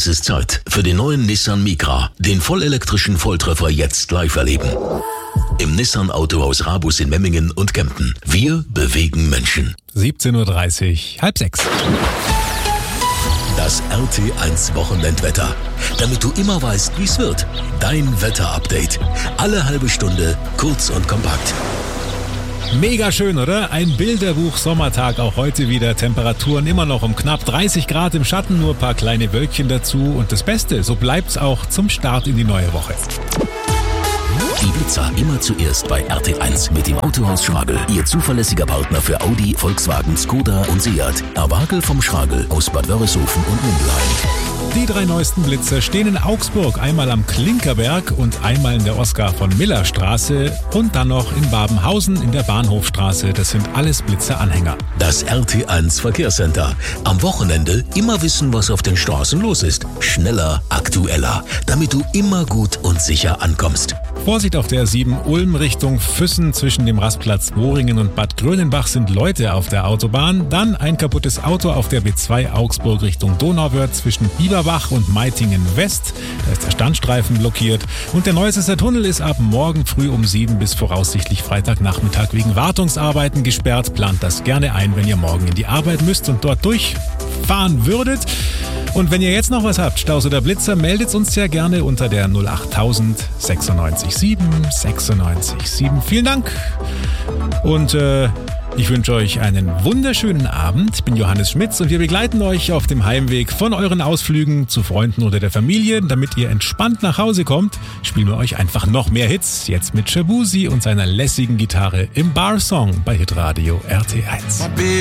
Es ist Zeit für den neuen Nissan Micra, den vollelektrischen Volltreffer jetzt live erleben. Im Nissan Autohaus Rabus in Memmingen und Kempten. Wir bewegen Menschen. 17:30 Uhr, 5:30. Das RT1 Wochenendwetter. Damit du immer weißt, wie es wird. Dein Wetterupdate. Alle halbe Stunde, kurz und kompakt. Mega schön, oder? Ein Bilderbuch-Sommertag, auch heute wieder. Temperaturen immer noch um knapp 30 Grad im Schatten, nur ein paar kleine Wölkchen dazu. Und das Beste, so bleibt's auch zum Start in die neue Woche. Die Blitzer immer zuerst bei RT1 mit dem Autohaus Schragel. Ihr zuverlässiger Partner für Audi, Volkswagen, Skoda und Seat. Erwagel vom Schragel aus Bad Wörishofen und Mindelheim. Die 3 neuesten Blitzer stehen in Augsburg, einmal am Klinkerberg und einmal in der Oskar-von-Miller-Straße und dann noch in Babenhausen in der Bahnhofstraße. Das sind alles Blitzer-Anhänger. Das RT1 Verkehrscenter. Am Wochenende immer wissen, was auf den Straßen los ist. Schneller, aktueller, damit du immer gut und sicher ankommst. Vorsicht auf der 7 Ulm Richtung Füssen. Zwischen dem Rastplatz Boringen und Bad Grönenbach sind Leute auf der Autobahn. Dann ein kaputtes Auto auf der B2 Augsburg Richtung Donauwörth zwischen Bieberbach und Meitingen West. Da ist der Standstreifen blockiert. Und der Neusässer Tunnel ist ab morgen früh um 7 bis voraussichtlich Freitagnachmittag wegen Wartungsarbeiten gesperrt. Plant das gerne ein, wenn ihr morgen in die Arbeit müsst und dort durchfahren würdet. Und wenn ihr jetzt noch was habt, Staus oder Blitzer, meldet uns ja gerne unter der 08000 96 7 96 7. Vielen Dank und ich wünsche euch einen wunderschönen Abend. Ich bin Johannes Schmitz und wir begleiten euch auf dem Heimweg von euren Ausflügen zu Freunden oder der Familie. Damit ihr entspannt nach Hause kommt, spielen wir euch einfach noch mehr Hits. Jetzt mit Shabuzi und seiner lässigen Gitarre im Bar-Song bei Hitradio RT1.